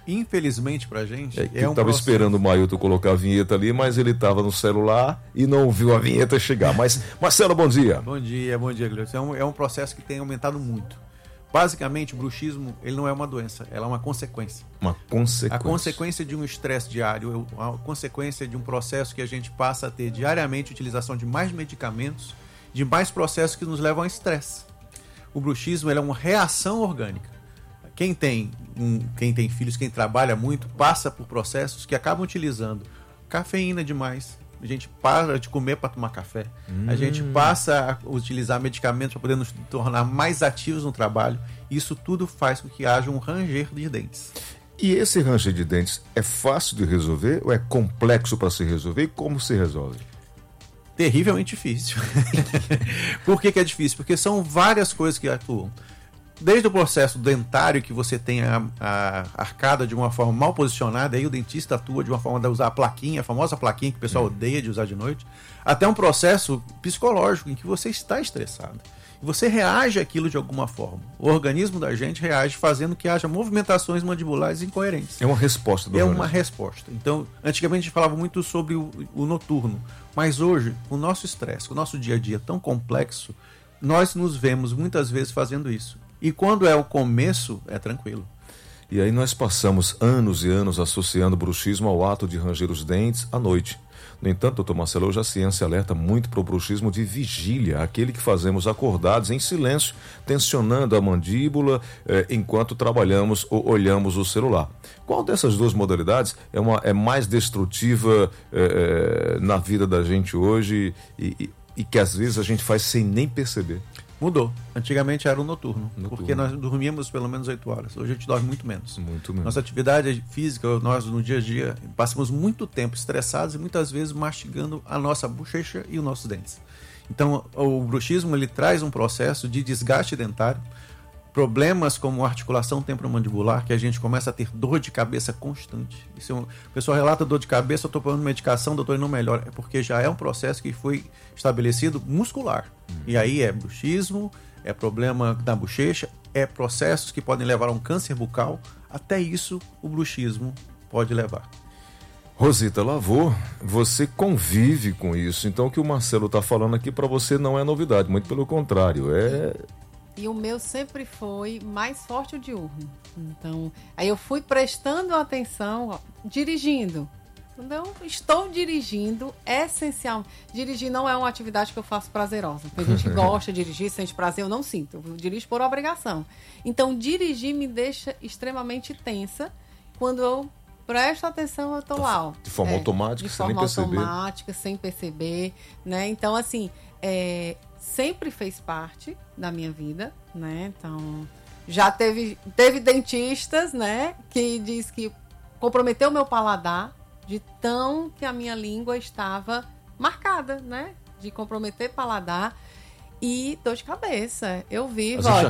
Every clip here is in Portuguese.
Infelizmente pra gente, eu estava esperando o Mailton colocar a vinheta ali, mas ele estava no celular e não viu a vinheta chegar. Mas, Marcelo, bom dia. Bom dia, Gleison. É um processo que tem aumentado muito. Basicamente, o bruxismo, ele não é uma doença, ela é uma consequência. Uma consequência. A consequência de um estresse diário, a consequência de um processo que a gente passa a ter diariamente, utilização de mais medicamentos, de mais processos que nos levam a estresse. O bruxismo, ele é uma reação orgânica. Quem tem filhos, quem trabalha muito, passa por processos que acabam utilizando cafeína demais. A gente para de comer para tomar café. A gente passa a utilizar medicamentos para poder nos tornar mais ativos no trabalho. Isso tudo faz com que haja um ranger de dentes. E esse ranger de dentes é fácil de resolver ou é complexo para se resolver? E como se resolve? Terrivelmente difícil. Por que é difícil? Porque são várias coisas que atuam. Desde o processo dentário, que você tem a arcada de uma forma mal posicionada, aí o dentista atua de uma forma de usar a plaquinha, a famosa plaquinha que o pessoal odeia de usar de noite, até um processo psicológico em que você está estressado. E você reage àquilo de alguma forma. O organismo da gente reage fazendo que haja movimentações mandibulares incoerentes. É uma resposta do organismo. É uma resposta. Então, antigamente a gente falava muito sobre o noturno, mas hoje, com o nosso estresse, com o nosso dia a dia tão complexo, nós nos vemos muitas vezes fazendo isso. E quando é o começo, é tranquilo. E aí nós passamos anos e anos associando o bruxismo ao ato de ranger os dentes à noite. No entanto, doutor Marcelo, hoje a ciência alerta muito para o bruxismo de vigília, aquele que fazemos acordados em silêncio, tensionando a mandíbula enquanto trabalhamos ou olhamos o celular. Qual dessas duas modalidades é mais destrutiva na vida da gente hoje e que às vezes a gente faz sem nem perceber? Mudou. Antigamente era o noturno, porque nós dormíamos pelo menos 8 horas. Hoje a gente dorme muito menos. Muito menos. Nossa atividade física, nós no dia a dia, passamos muito tempo estressados e muitas vezes mastigando a nossa bochecha e os nossos dentes. Então, o bruxismo, ele traz um processo de desgaste dentário, problemas como articulação temporomandibular, que a gente começa a ter dor de cabeça constante. O pessoal relata dor de cabeça, eu estou tomando medicação, doutor, e não melhora. É porque já é um processo que foi estabelecido muscular. E aí é bruxismo, é problema na bochecha, é processos que podem levar a um câncer bucal. Até isso o bruxismo pode levar. Rosita Lavô, você convive com isso. Então o que o Marcelo está falando aqui para você não é novidade, muito pelo contrário, E o meu sempre foi mais forte o diurno. Então, aí eu fui prestando atenção, dirigindo. Quando eu estou dirigindo, é essencial. Dirigir não é uma atividade que eu faço prazerosa. Porque a gente gosta de dirigir, sente prazer, eu não sinto. Eu dirijo por obrigação. Então, dirigir me deixa extremamente tensa. Quando eu presto atenção, eu estou lá. De forma automática, sem nem perceber. De forma automática, sem perceber. Né? Então, assim, sempre fez parte da minha vida, né? Então, já teve dentistas, né, que diz que comprometeu o meu paladar de tão que a minha língua estava marcada, né? De comprometer paladar e dor de cabeça. Eu vivo, olha,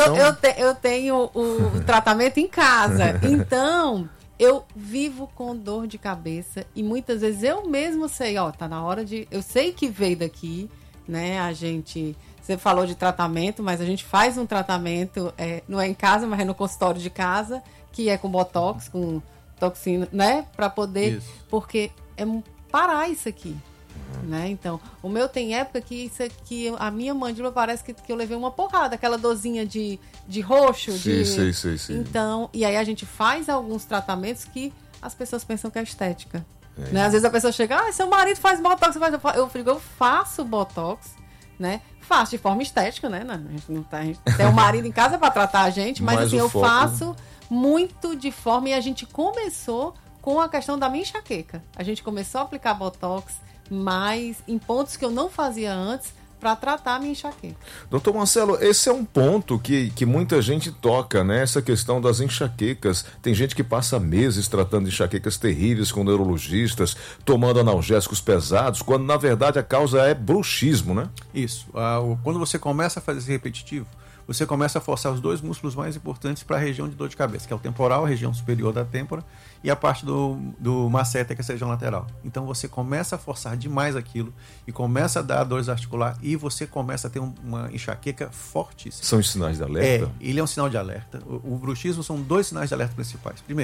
eu tenho o tratamento em casa, então eu vivo com dor de cabeça e muitas vezes eu mesmo sei, tá na hora eu sei que veio daqui, né? Você falou de tratamento, mas a gente faz um tratamento, não é em casa, mas é no consultório de casa, que é com botox, com toxina, né? Para poder, isso. Porque parar isso aqui, né? Então, o meu tem época que isso aqui, a minha mandíbula parece que eu levei uma porrada, aquela dorzinha de roxo. Sim. Então, e aí a gente faz alguns tratamentos que as pessoas pensam que é estética. Né? Às vezes a pessoa chega, seu marido faz botox, eu faço botox, né? Faço de forma estética, né? A gente não tá, a gente tem um marido em casa para tratar a gente, mas assim, eu faço muito de forma, e a gente começou com a questão da minha enxaqueca. A gente começou a aplicar botox, mas em pontos que eu não fazia antes, para tratar a minha enxaqueca. Doutor Marcelo, esse é um ponto que muita gente toca, né? Essa questão das enxaquecas. Tem gente que passa meses tratando de enxaquecas terríveis com neurologistas, tomando analgésicos pesados, quando na verdade a causa é bruxismo, né? Isso. Quando você começa a fazer esse repetitivo, você começa a forçar os dois músculos mais importantes para a região de dor de cabeça, que é o temporal, a região superior da têmpora, e a parte do masseter, que é essa região lateral. Então você começa a forçar demais aquilo e começa a dar dores articulares e você começa a ter uma enxaqueca fortíssima. São os sinais de alerta? Ele é um sinal de alerta. O bruxismo são 2 sinais de alerta principais. Primeiro,